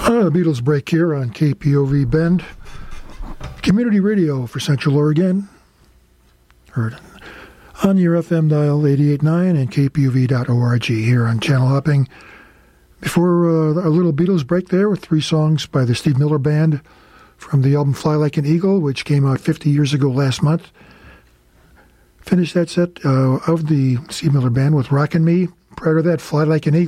The Beatles break here on KPOV Bend, community radio for Central Oregon. Heard on your FM dial 88.9 and kpov.org here on Channel Hopping. Before a little Beatles break there with 3 songs by the Steve Miller Band from the album Fly Like an Eagle, which came out 50 years ago last month. Finished that set of the Steve Miller Band with Rockin' Me. Prior to that, Fly Like an Eagle.